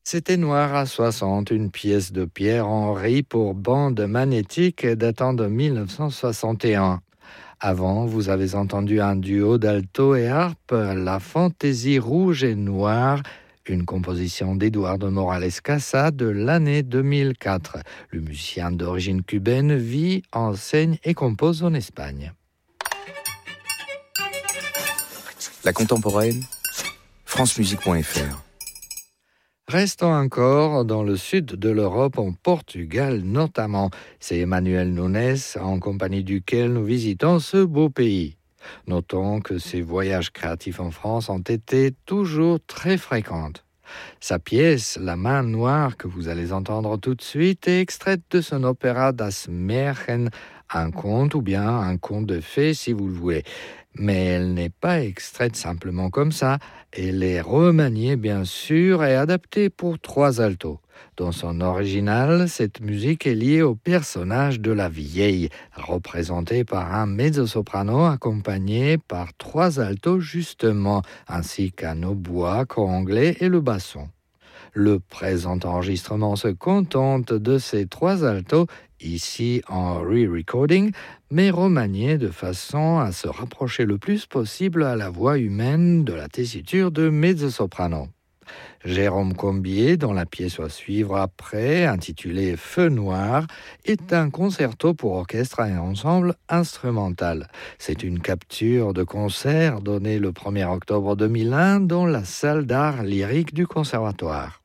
C'était Noir à 60, une pièce de Pierre-Henry pour bande magnétique datant de 1961. Avant, vous avez entendu un duo d'alto et harpe, La Fantaisie rouge et noire, une composition d'Eduardo Morales Casa de l'année 2004. Le musicien d'origine cubaine vit, enseigne et compose en Espagne. La contemporaine, francemusique.fr. Restons encore dans le sud de l'Europe, en Portugal notamment. C'est Emmanuel Nunes, en compagnie duquel nous visitons ce beau pays. Notons que ses voyages créatifs en France ont été toujours très fréquents. Sa pièce, La main noire, que vous allez entendre tout de suite, est extraite de son opéra Das Märchen, un conte ou bien un conte de fées si vous le voulez. Mais elle n'est pas extraite simplement comme ça, elle est remaniée bien sûr et adaptée pour 3 altos. Dans son original, cette musique est liée au personnage de la vieille, représenté par un mezzo-soprano accompagné par 3 altos justement, ainsi qu'un hautbois, cor anglais et le basson. Le présent enregistrement se contente de ces 3 altos, ici en re-recording, mais remaniés de façon à se rapprocher le plus possible à la voix humaine de la tessiture de mezzo-soprano. Jérôme Combier, dont la pièce à suivre après, intitulée Feu noir, est un concerto pour orchestre et ensemble instrumental. C'est une capture de concert donnée le 1er octobre 2001 dans la salle d'art lyrique du Conservatoire.